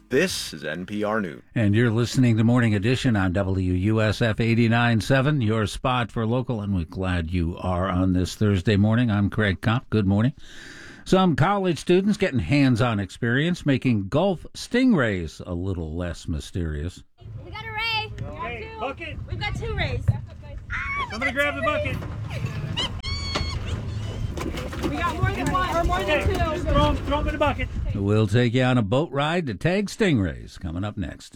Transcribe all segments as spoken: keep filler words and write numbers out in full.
This is N P R News. And you're listening to Morning Edition on W U S F eighty-nine point seven, your spot for local, and we're glad you are on this Thursday morning. I'm Craig Kopp. Good morning. Some college students getting hands-on experience making Gulf stingrays a little less mysterious. We got a ray. Okay, bucket. We've got two rays. Somebody grab the bucket. We got more than one, or more Okay, than two. just throw them, throw them in the bucket. We'll take you on a boat ride to tag stingrays coming up next.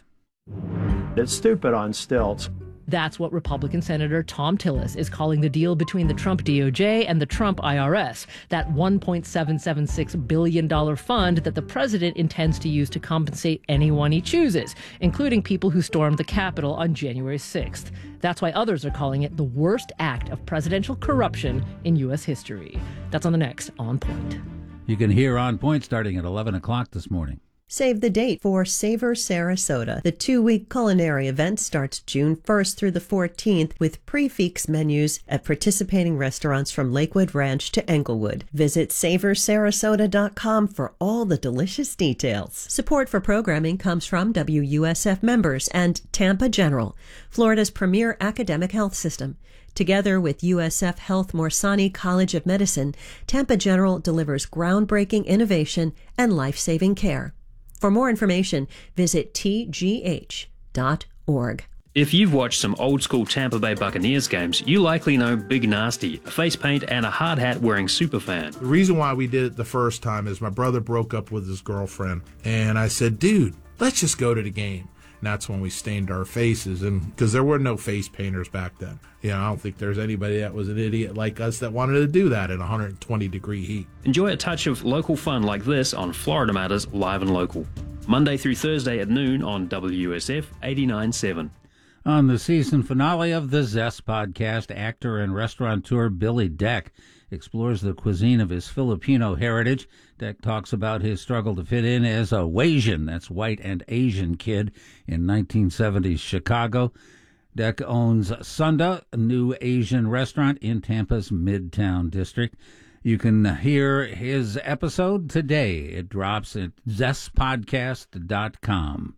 It's stupid on stilts. That's what Republican Senator Thom Tillis is calling the deal between the Trump D O J and the Trump I R S, that one point seven seven six billion dollars fund that the president intends to use to compensate anyone he chooses, including people who stormed the Capitol on January sixth. That's why others are calling it the worst act of presidential corruption in U S history. That's on the next On Point. You can hear On Point starting at eleven o'clock this morning. Save the date for Savor Sarasota. The two-week culinary event starts June first through the fourteenth with prix-fixe menus at participating restaurants from Lakewood Ranch to Englewood. Visit savor sarasota dot com for all the delicious details. Support for programming comes from W U S F members and Tampa General, Florida's premier academic health system. Together with U S F Health Morsani College of Medicine, Tampa General delivers groundbreaking innovation and life-saving care. For more information, visit T G H dot org. If you've watched some old-school Tampa Bay Buccaneers games, you likely know Big Nasty, a face paint and a hard hat wearing superfan. The reason why we did it the first time is my brother broke up with his girlfriend, and I said, dude, let's just go to the game. And that's when we stained our faces, and because there were no face painters back then. You know, I don't think there's anybody that was an idiot like us that wanted to do that in one hundred twenty degree heat. Enjoy a touch of local fun like this on Florida Matters Live and Local. Monday through Thursday at noon on W U S F eighty-nine point seven. On the season finale of the Zest podcast, actor and restaurateur Billy Deck explores the cuisine of his Filipino heritage. Deck talks about his struggle to fit in as a Wasian, that's white and Asian kid, in nineteen seventies Chicago. Deck owns Sunda, a new Asian restaurant in Tampa's Midtown district. You can hear his episode today. It drops at zest podcast dot com.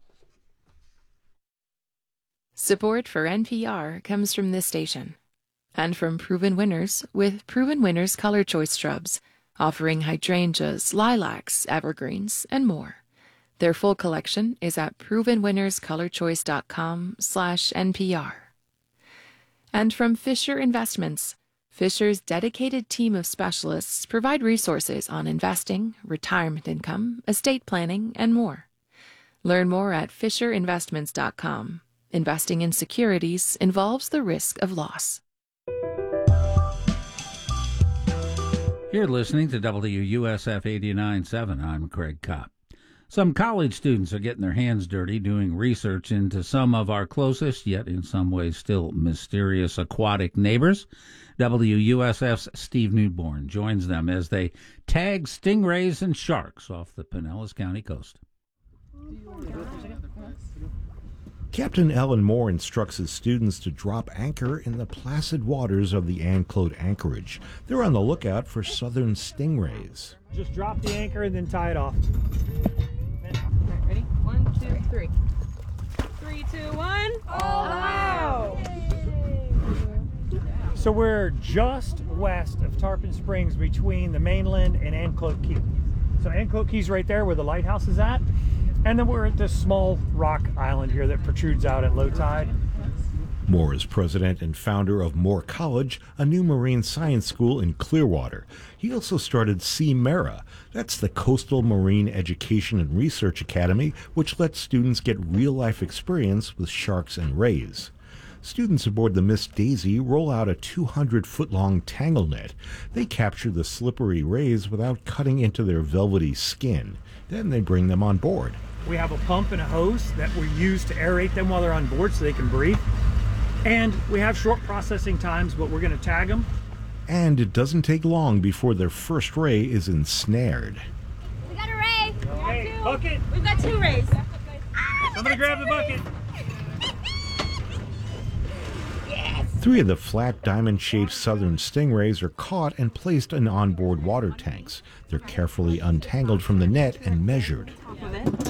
Support for N P R comes from this station and from Proven Winners with Proven Winners Color Choice Shrubs, offering hydrangeas, lilacs, evergreens, and more. Their full collection is at proven winners color choice dot com slash N P R. And from Fisher Investments. Fisher's dedicated team of specialists provide resources on investing, retirement income, estate planning, and more. Learn more at fisher investments dot com. Investing in securities involves the risk of loss. You're listening to W U S F eighty-nine point seven. I'm Craig Kopp. Some college students are getting their hands dirty doing research into some of our closest, yet in some ways still mysterious aquatic neighbors. W U S F's Steve Newborn joins them as they tag stingrays and sharks off the Pinellas County coast. Captain Ellen Moore instructs his students to drop anchor in the placid waters of the Ann Clode anchorage. They're on the lookout for southern stingrays. Just drop the anchor and then tie it off. Ready? One, two, three. Three, two, one. Oh, wow! So we're just west of Tarpon Springs between the mainland and Ann Clode Key. So Ann Clode Key's right there where the lighthouse is at. And then we're at this small rock island here that protrudes out at low tide. Moore is president and founder of Moore College, a new marine science school in Clearwater. He also started CMARA. That's the Coastal Marine Education and Research Academy, which lets students get real-life experience with sharks and rays. Students aboard the Miss Daisy roll out a two hundred foot long tangle net. They capture the slippery rays without cutting into their velvety skin. Then they bring them on board. We have a pump and a hose that we use to aerate them while they're on board so they can breathe. And we have short processing times, but we're going to tag them. And it doesn't take long before their first ray is ensnared. We got a ray. Okay, bucket. We've got two rays. Somebody grab the bucket. Three of the flat diamond-shaped southern stingrays are caught and placed in onboard water tanks. They're carefully untangled from the net and measured.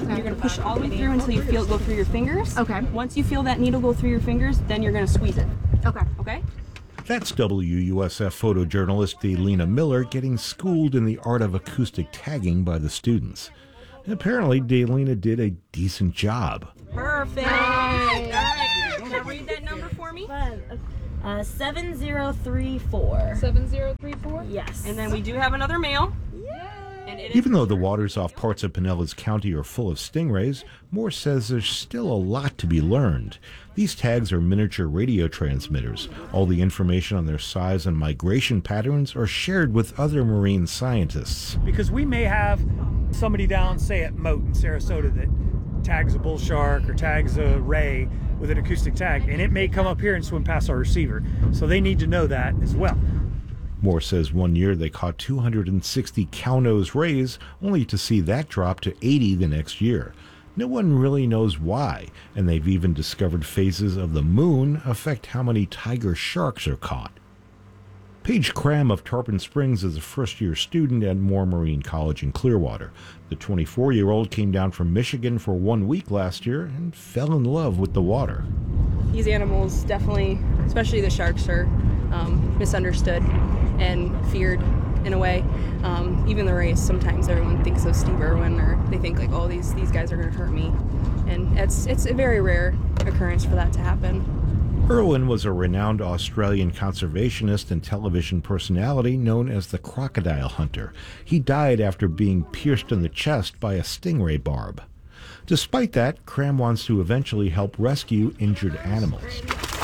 You're going to push it all the way through until you feel it go through your fingers. Okay. Once you feel that needle go through your fingers, then you're going to squeeze it. Okay. Okay? That's W U S F photojournalist Delina Miller getting schooled in the art of acoustic tagging by the students. And apparently, Delina did a decent job. Perfect. All right. Now read that number for me. Uh, seven zero three four. seven zero three four? Yes. And then we do have another male. And it Even though the waters off parts of Pinellas County are full of stingrays, Moore says there's still a lot to be learned. These tags are miniature radio transmitters. All the information on their size and migration patterns are shared with other marine scientists. Because we may have somebody down, say at Moat in Sarasota, that tags a bull shark or tags a ray with an acoustic tag, and it may come up here and swim past our receiver. So they need to know that as well. Moore says one year they caught two hundred sixty cow-nose rays, only to see that drop to eighty the next year. No one really knows why, and they've even discovered phases of the moon affect how many tiger sharks are caught. Paige Cram of Tarpon Springs is a first-year student at Moore Marine College in Clearwater. The twenty-four-year-old came down from Michigan for one week last year and fell in love with the water. These animals definitely, especially the sharks, are um, misunderstood and feared in a way. Um, even the rays, sometimes everyone thinks of Steve Irwin, or they think like, oh, these these guys are going to hurt me. And it's it's a very rare occurrence for that to happen. Irwin was a renowned Australian conservationist and television personality known as the Crocodile Hunter. He died after being pierced in the chest by a stingray barb. Despite that, Cram wants to eventually help rescue injured animals.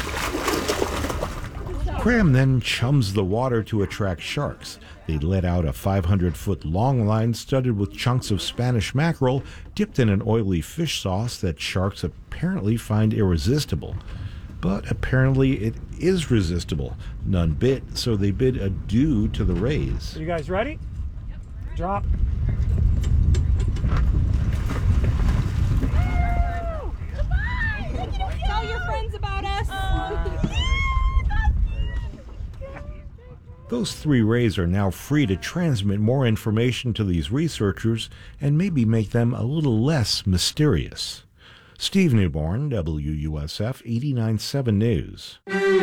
Cram then chums the water to attract sharks. They let out a five hundred foot long line studded with chunks of Spanish mackerel dipped in an oily fish sauce that sharks apparently find irresistible. But apparently it is resistible. None bit, so they bid adieu to the rays. You guys ready? Drop. Tell your friends about us. Those three rays are now free to transmit more information to these researchers and maybe make them a little less mysterious. Steve Newborn, W U S F eighty-nine point seven News.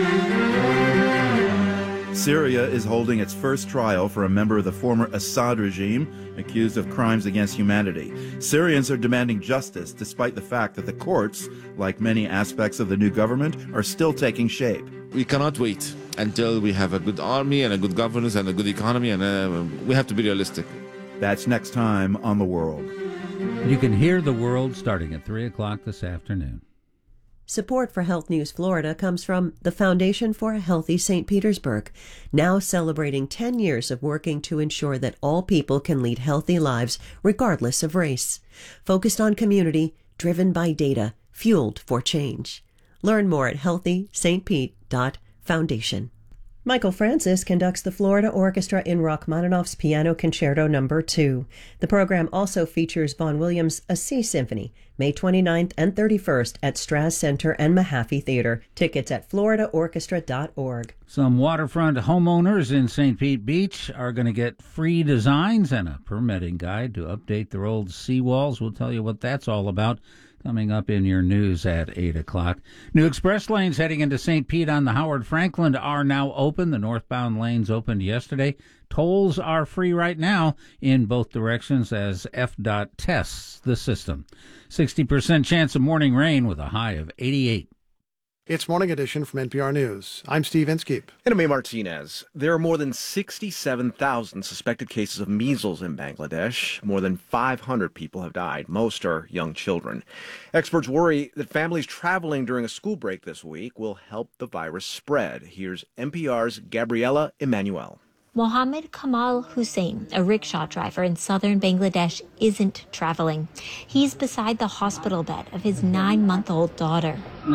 Syria is holding its first trial for a member of the former Assad regime accused of crimes against humanity. Syrians are demanding justice despite the fact that the courts, like many aspects of the new government, are still taking shape. We cannot wait until we have a good army and a good governance and a good economy, and uh, we have to be realistic. That's next time on The World. You can hear The World starting at three o'clock this afternoon. Support for Health News Florida comes from the Foundation for a Healthy Saint Petersburg, now celebrating ten years of working to ensure that all people can lead healthy lives regardless of race. Focused on community, driven by data, fueled for change. Learn more at healthy st pete dot foundation. Michael Francis conducts the Florida Orchestra in Rachmaninoff's Piano Concerto Number two. The program also features Vaughan Williams' A Sea Symphony, May twenty-ninth and thirty-first at Strass Center and Mahaffey Theater. Tickets at florida orchestra dot org. Some waterfront homeowners in Saint Pete Beach are going to get free designs and a permitting guide to update their old seawalls. We'll tell you what that's all about coming up in your news at eight o'clock. New express lanes heading into Saint Pete on the Howard Franklin are now open. The northbound lanes opened yesterday. Tolls are free right now in both directions as F D O T tests the system. sixty percent chance of morning rain with a high of eighty-eight. It's Morning Edition from N P R News. I'm Steve Inskeep. And I'm A. Martinez. There are more than sixty-seven thousand suspected cases of measles in Bangladesh. More than five hundred people have died. Most are young children. Experts worry that families traveling during a school break this week will help the virus spread. Here's N P R's Gabriela Emanuel. Mohammed Kamal Hussein, a rickshaw driver in southern Bangladesh, isn't traveling. He's beside the hospital bed of his nine-month-old daughter.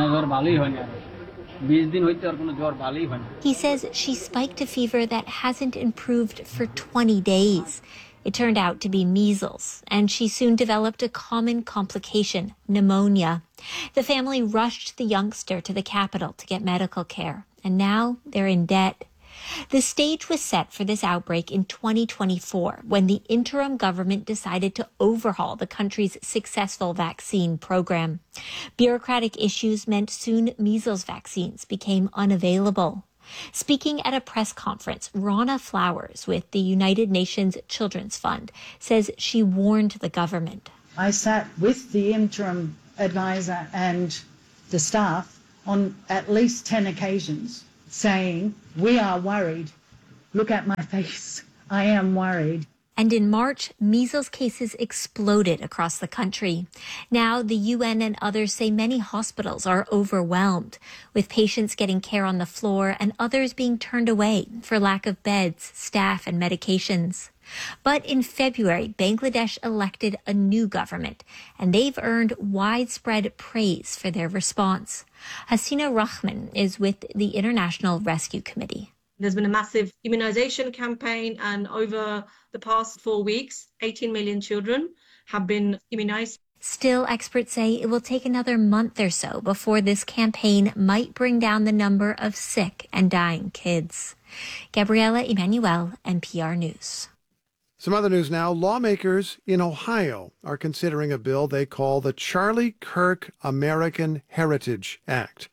He says she spiked a fever that hasn't improved for twenty days. It turned out to be measles, and she soon developed a common complication, pneumonia. The family rushed the youngster to the capital to get medical care, and now they're in debt. The stage was set for this outbreak in twenty twenty-four when the interim government decided to overhaul the country's successful vaccine program. Bureaucratic issues meant soon measles vaccines became unavailable. Speaking at a press conference, Rana Flowers with the United Nations Children's Fund says she warned the government. I sat with the interim advisor and the staff on at least ten occasions saying, we are worried. Look at my face. I am worried. And in March, measles cases exploded across the country. Now, the U N and others say many hospitals are overwhelmed, with patients getting care on the floor and others being turned away for lack of beds, staff, and medications. But in February, Bangladesh elected a new government, and they've earned widespread praise for their response. Hasina Rahman is with the International Rescue Committee. There's been a massive immunization campaign, and over the past four weeks, eighteen million children have been immunized. Still, experts say it will take another month or so before this campaign might bring down the number of sick and dying kids. Gabriela Emanuel, N P R News. Some other news now. Lawmakers in Ohio are considering a bill they call the Charlie Kirk American Heritage Act.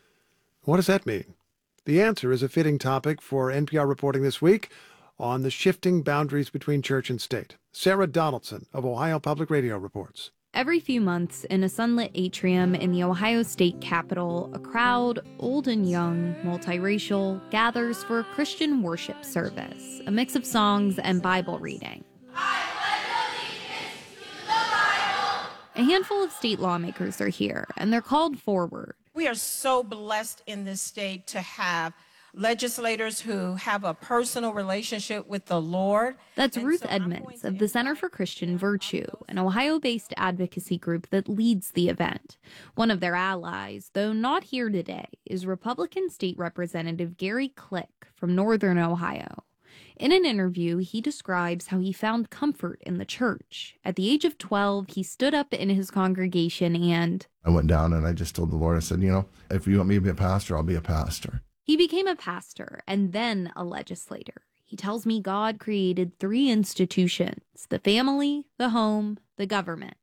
What does that mean? The answer is a fitting topic for N P R reporting this week on the shifting boundaries between church and state. Sarah Donaldson of Ohio Public Radio reports. Every few months, in a sunlit atrium in the Ohio State Capitol, a crowd, old and young, multiracial, gathers for a Christian worship service, a mix of songs and Bible reading. I pledge allegiance to the Bible. A handful of state lawmakers are here, and they're called forward. We are so blessed in this state to have legislators who have a personal relationship with the Lord. That's Ruth Edmonds of the Center for Christian Virtue, an Ohio-based advocacy group that leads the event. One of their allies, though not here today, is Republican State Representative Gary Click from Northern Ohio. In an interview, he describes how he found comfort in the church. At the age of twelve, he stood up in his congregation and... I went down and I just told the Lord, I said, you know, if you want me to be a pastor, I'll be a pastor. He became a pastor and then a legislator. He tells me God created three institutions: the family, the home, the government.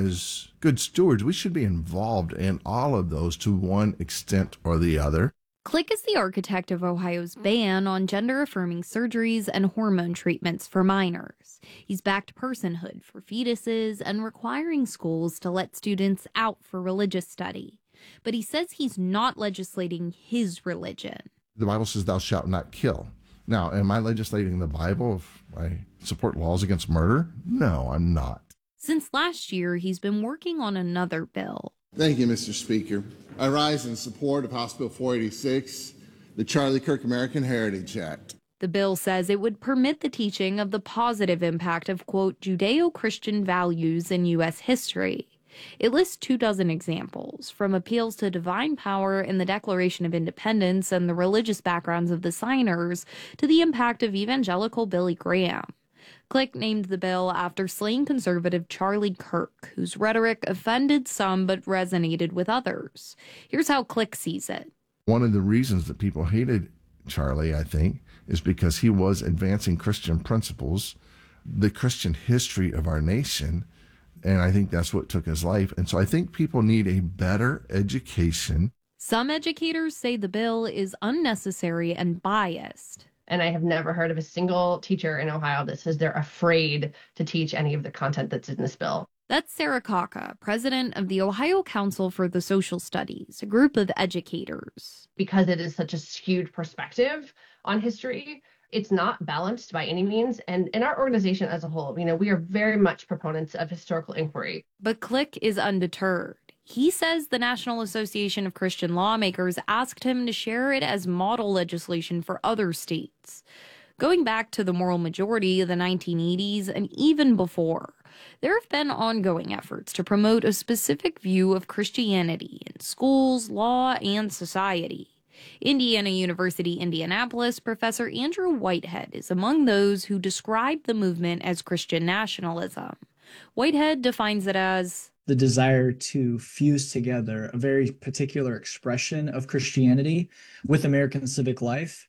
As good stewards, we should be involved in all of those to one extent or the other. Click is the architect of Ohio's ban on gender-affirming surgeries and hormone treatments for minors. He's backed personhood for fetuses and requiring schools to let students out for religious study. But he says he's not legislating his religion. The Bible says thou shalt not kill. Now, am I legislating the Bible if I support laws against murder? No, I'm not. Since last year, he's been working on another bill. Thank you, Mister Speaker. I rise in support of House Bill four eighty-six, the Charlie Kirk American Heritage Act. The bill says it would permit the teaching of the positive impact of, quote, Judeo-Christian values in U S history. It lists two dozen examples, from appeals to divine power in the Declaration of Independence and the religious backgrounds of the signers to the impact of evangelical Billy Graham. Click named the bill after slain conservative Charlie Kirk, whose rhetoric offended some but resonated with others. Here's how Click sees it. One of the reasons that people hated Charlie, I think, is because he was advancing Christian principles, the Christian history of our nation, and I think that's what took his life. And so I think people need a better education. Some educators say the bill is unnecessary and biased. And I have never heard of a single teacher in Ohio that says they're afraid to teach any of the content that's in this bill. That's Sarah Kaka, president of the Ohio Council for the Social Studies, a group of educators. Because it is such a skewed perspective on history, it's not balanced by any means. And in our organization as a whole, you know, we are very much proponents of historical inquiry. But Click is undeterred. He says the National Association of Christian Lawmakers asked him to share it as model legislation for other states. Going back to the moral majority of the nineteen eighties and even before, there have been ongoing efforts to promote a specific view of Christianity in schools, law, and society. Indiana University, Indianapolis Professor Andrew Whitehead is among those who describe the movement as Christian nationalism. Whitehead defines it as the desire to fuse together a very particular expression of Christianity with American civic life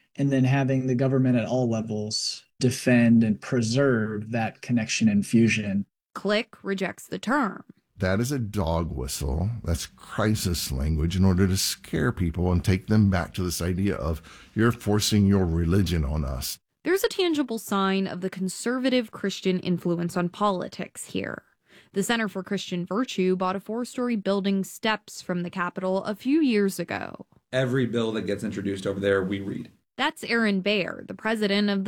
and then having the government at all levels defend and preserve that connection and fusion. Click rejects the term. That is a dog whistle. That's crisis language in order to scare people and take them back to this idea of you're forcing your religion on us. There's a tangible sign of the conservative Christian influence on politics here. The Center for Christian Virtue bought a four-story building steps from the Capitol a few years ago. Every bill that gets introduced over there, we read. That's Aaron Baer, the president of the